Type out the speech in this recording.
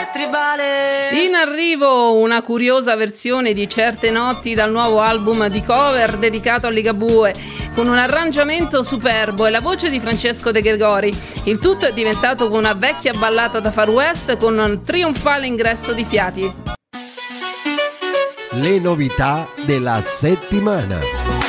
tribale. In arrivo una curiosa versione di Certe notti dal nuovo album di cover dedicato a Ligabue, con un arrangiamento superbo e la voce di Francesco De Gregori. Il tutto è diventato una vecchia ballata da Far West con un trionfale ingresso di fiati. Le novità della settimana.